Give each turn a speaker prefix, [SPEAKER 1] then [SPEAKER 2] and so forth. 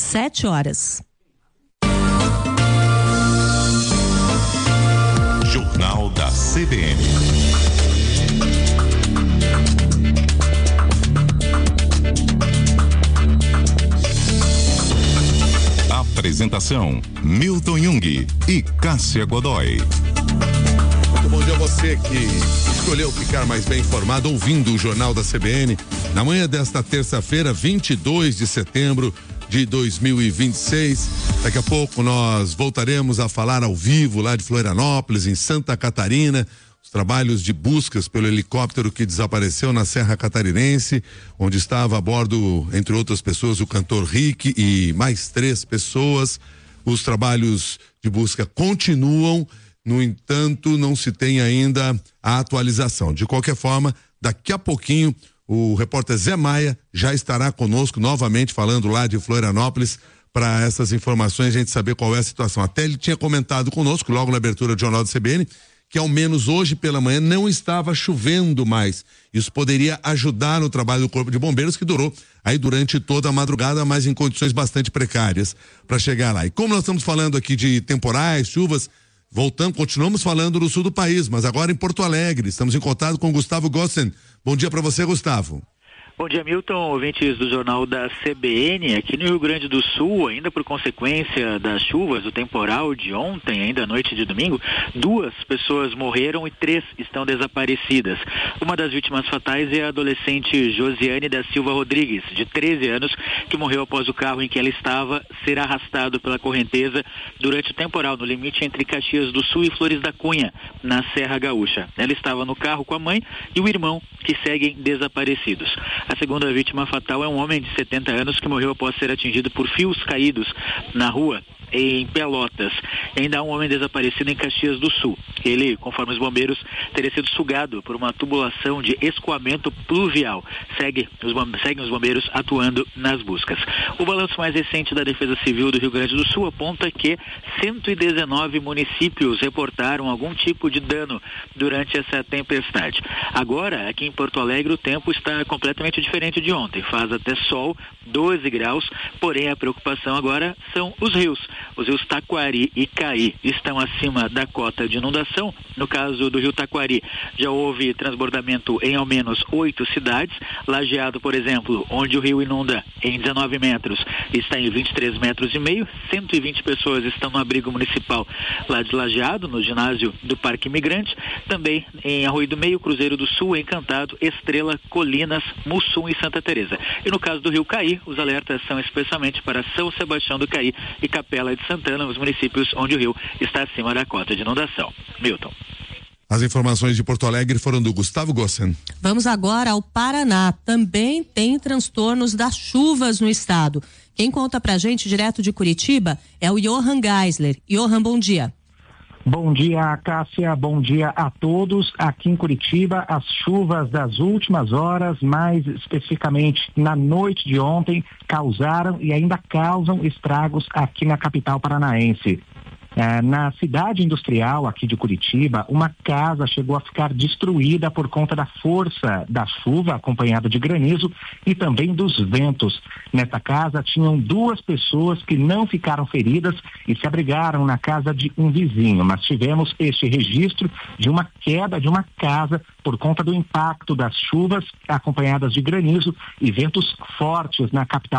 [SPEAKER 1] 7h.
[SPEAKER 2] Jornal da CBN. Apresentação: Milton Jung e Cássia Godoy.
[SPEAKER 3] Muito bom dia a você que escolheu ficar mais bem informado ouvindo o Jornal da CBN. Na manhã desta terça-feira, 22 de setembro de 2026. Daqui a pouco nós voltaremos a falar ao vivo lá de Florianópolis, em Santa Catarina, os trabalhos de buscas pelo helicóptero que desapareceu na Serra Catarinense, onde estava a bordo, entre outras pessoas, o cantor Rick e mais 3 pessoas. Os trabalhos de busca continuam, no entanto, não se tem ainda a atualização. De qualquer forma, daqui a pouquinho, o repórter Zé Maia já estará conosco novamente, falando lá de Florianópolis, para essas informações, a gente saber qual é a situação. Até ele tinha comentado conosco, logo na abertura do Jornal do CBN, que ao menos hoje pela manhã não estava chovendo mais. Isso poderia ajudar no trabalho do Corpo de Bombeiros, que durou aí durante toda a madrugada, mas em condições bastante precárias para chegar lá. E como nós estamos falando aqui de temporais, chuvas, continuamos falando do sul do país, mas agora em Porto Alegre. Estamos em contato com o Gustavo Gossen. Bom dia para você, Gustavo.
[SPEAKER 4] Bom dia, Milton, ouvintes do Jornal da CBN. Aqui no Rio Grande do Sul, ainda por consequência das chuvas, do temporal de ontem, ainda à noite de domingo, 2 pessoas morreram e 3 estão desaparecidas. Uma das vítimas fatais é a adolescente Josiane da Silva Rodrigues, de 13 anos, que morreu após o carro em que ela estava ser arrastado pela correnteza durante o temporal, no limite entre Caxias do Sul e Flores da Cunha, na Serra Gaúcha. Ela estava no carro com a mãe e o irmão, que seguem desaparecidos. A segunda vítima fatal é um homem de 70 anos que morreu após ser atingido por fios caídos na rua em Pelotas. Ainda há um homem desaparecido em Caxias do Sul. Ele, conforme os bombeiros, teria sido sugado por uma tubulação de escoamento pluvial. Seguem os bombeiros atuando nas buscas. O balanço mais recente da Defesa Civil do Rio Grande do Sul aponta que 119 municípios reportaram algum tipo de dano durante essa tempestade. Agora, aqui em Porto Alegre, o tempo está completamente diferente de ontem. Faz até sol, 12 graus, porém a preocupação agora são os rios. Os rios Taquari e Caí estão acima da cota de inundação. No caso do rio Taquari, já houve transbordamento em ao menos 8 cidades. Lajeado, por exemplo, onde o rio inunda em 19 metros, está em 23 metros e meio. 120 pessoas estão no abrigo municipal lá de Lajeado, no ginásio do Parque Imigrante. Também em Arroio do Meio, Cruzeiro do Sul, Encantado, Estrela, Colinas, Mussum e Santa Teresa. E no caso do rio Caí, os alertas são especialmente para São Sebastião do Caí e Capela de Santana, os municípios onde o rio está acima da cota de inundação. Milton.
[SPEAKER 3] As informações de Porto Alegre foram do Gustavo Gossen.
[SPEAKER 1] Vamos agora ao Paraná. Também tem transtornos das chuvas no estado. Quem conta pra gente direto de Curitiba é o Johan Geisler. Johan, bom dia.
[SPEAKER 5] Bom dia, Cássia, bom dia a todos. Aqui em Curitiba, as chuvas das últimas horas, mais especificamente na noite de ontem, causaram e ainda causam estragos aqui na capital paranaense. Na cidade industrial aqui de Curitiba, uma casa chegou a ficar destruída por conta da força da chuva, acompanhada de granizo e também dos ventos. Nessa casa tinham 2 pessoas que não ficaram feridas e se abrigaram na casa de um vizinho, mas tivemos este registro de uma queda de uma casa por conta do impacto das chuvas acompanhadas de granizo e ventos fortes na capital